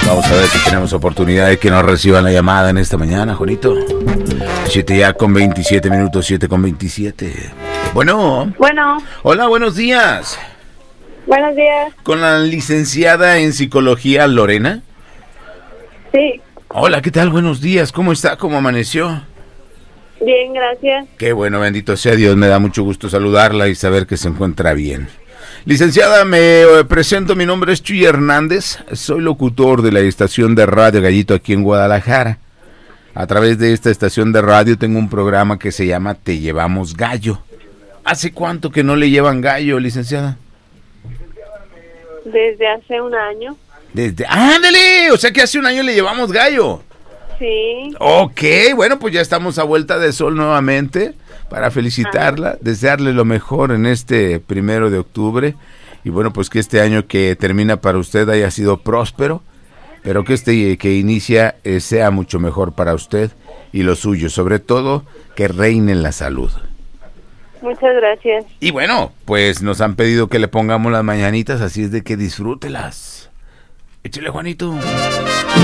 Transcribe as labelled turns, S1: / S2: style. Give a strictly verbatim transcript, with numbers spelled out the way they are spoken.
S1: Vamos a ver si tenemos oportunidad de que nos reciban la llamada en esta mañana, Juanito. siete ya con veintisiete minutos, siete con veintisiete. Bueno.
S2: Bueno.
S1: Hola, buenos días.
S2: Buenos días.
S1: ¿Con la licenciada en psicología Lorena?
S2: Sí.
S1: Hola, ¿qué tal? Buenos días. ¿Cómo está? ¿Cómo amaneció?
S2: Bien, gracias.
S1: Qué bueno, bendito sea Dios. Me da mucho gusto saludarla y saber que se encuentra bien. Licenciada, me presento, mi nombre es Chuy Hernández, soy locutor de la estación de radio Gallito aquí en Guadalajara. A través de esta estación de radio tengo un programa que se llama Te Llevamos Gallo. ¿Hace cuánto que no le llevan gallo, licenciada?
S2: Desde hace un año.
S1: Desde... ¡Ándale! O sea que hace un año le llevamos gallo.
S2: Sí.
S1: Ok, bueno, pues ya estamos a vuelta de sol nuevamente para felicitarla, ah. desearle lo mejor en este primero de octubre y bueno, pues que este año que termina para usted haya sido próspero, pero que este que inicia eh, sea mucho mejor para usted y los suyos, sobre todo que reine la salud.
S2: Muchas gracias.
S1: Y bueno, pues nos han pedido que le pongamos las mañanitas, así es de que disfrútelas. Échale, Juanito.